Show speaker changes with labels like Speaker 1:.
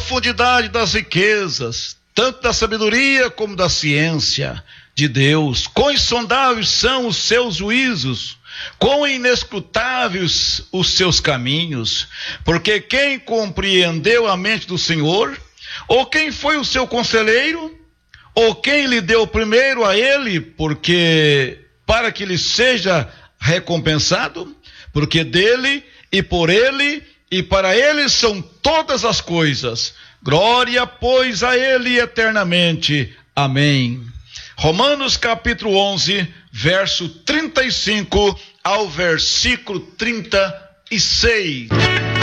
Speaker 1: profundidade das riquezas, tanto da sabedoria como da ciência de Deus. Quão insondáveis são os seus juízos, quão inescrutáveis os seus caminhos. Porque quem compreendeu a mente do Senhor? Ou quem foi o seu conselheiro? Ou quem lhe deu primeiro a ele, para que lhe seja recompensado? Porque dele e por ele e para ele são todas as coisas. Glória, pois, a ele eternamente. Amém. Romanos capítulo 11, verso 35 ao versículo 36.